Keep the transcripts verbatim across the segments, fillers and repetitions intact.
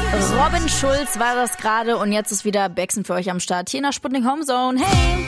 Robin Schulz war das gerade und jetzt ist wieder Bexen für euch am Start hier in der Sputnik Homezone. Hey!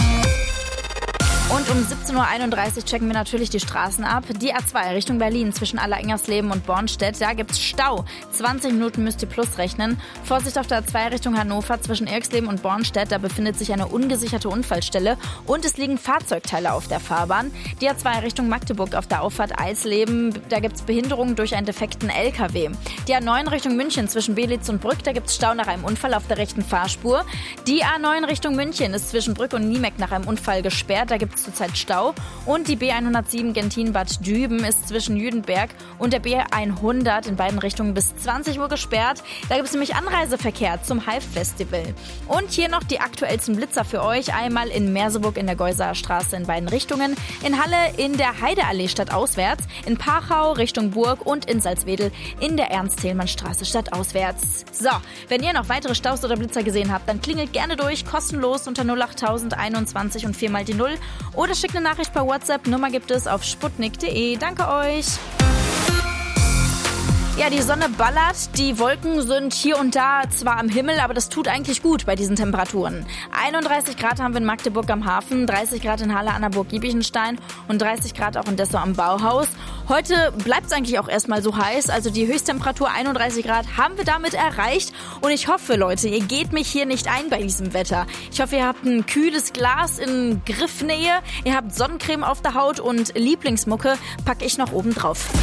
Und um siebzehn Uhr einunddreißig checken wir natürlich die Straßen ab. Die A zwei Richtung Berlin zwischen Allerengersleben und Bornstedt, da gibt's Stau. zwanzig Minuten müsst ihr plus rechnen. Vorsicht auf der A zwei Richtung Hannover zwischen Erxleben und Bornstedt, da befindet sich eine ungesicherte Unfallstelle und es liegen Fahrzeugteile auf der Fahrbahn. Die A zwei Richtung Magdeburg auf der Auffahrt Eisleben, da gibt's Behinderungen durch einen defekten L K W. Die A neun Richtung München zwischen Belitz und Brück, da gibt's Stau nach einem Unfall auf der rechten Fahrspur. Die A neun Richtung München ist zwischen Brück und Niemeck nach einem Unfall gesperrt, da gibt's zurzeit Stau. Und die B hundertsieben Gentin-Bad Düben ist zwischen Jüdenberg und der B hundert in beiden Richtungen bis zwanzig Uhr gesperrt. Da gibt es nämlich Anreiseverkehr zum Hive-Festival. Und hier noch die aktuellsten Blitzer für euch. Einmal in Merseburg in der Geusaer Straße in beiden Richtungen, in Halle in der Heideallee stadtauswärts, in Pachau Richtung Burg und in Salzwedel in der Ernst-Thälmann-Straße stadtauswärts. So, wenn ihr noch weitere Staus oder Blitzer gesehen habt, dann klingelt gerne durch, kostenlos unter null acht einundzwanzig und vier mal die null oder schickt eine Nachricht per WhatsApp. Nummer gibt es auf sputnik punkt de. Danke euch. Ja, die Sonne ballert, die Wolken sind hier und da zwar am Himmel, aber das tut eigentlich gut bei diesen Temperaturen. einunddreißig Grad haben wir in Magdeburg am Hafen, dreißig Grad in Halle an der Burg Giebichenstein und dreißig Grad auch in Dessau am Bauhaus. Heute bleibt es eigentlich auch erstmal so heiß, also die Höchsttemperatur einunddreißig Grad haben wir damit erreicht und ich hoffe, Leute, ihr geht mich hier nicht ein bei diesem Wetter. Ich hoffe, ihr habt ein kühles Glas in Griffnähe, ihr habt Sonnencreme auf der Haut und Lieblingsmucke packe ich noch oben drauf.